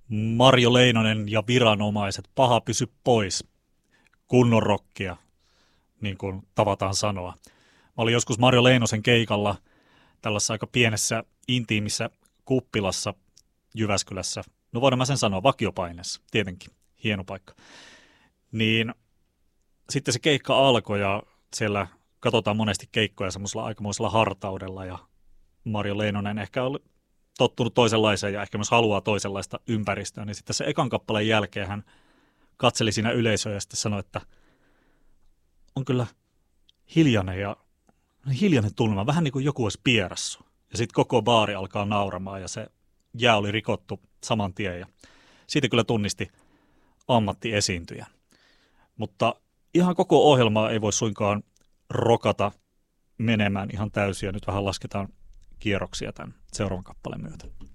Marjo Leinonen ja viranomaiset, paha pysy pois. Kunnon rockia, niin kuin tavataan sanoa. Mä olin joskus Marjo Leinosen keikalla tällaisessa aika pienessä intiimissä kuppilassa Jyväskylässä. No voidaan mä sen sanoa, vakiopaineessa, tietenkin, hieno paikka. Niin sitten se keikka alkoi ja siellä katsotaan monesti keikkoja semmoisella aikamoisella hartaudella ja Marjo Leinonen ehkä oli tottunut toisenlaiseen ja ehkä myös haluaa toisenlaista ympäristöä, niin sitten se ekan kappaleen jälkeen hän katseli siinä yleisöä ja sitten sanoi, että on kyllä hiljainen tunnelma, vähän niin kuin joku olisi pierassu. Ja sitten koko baari alkaa nauramaan ja se jää oli rikottu saman tien ja siitä kyllä tunnisti ammattiesiintyjän. Mutta ihan koko ohjelmaa ei voi suinkaan rokata menemään ihan täysin ja nyt vähän lasketaan kierroksia tämän seuraavan kappaleen myötä.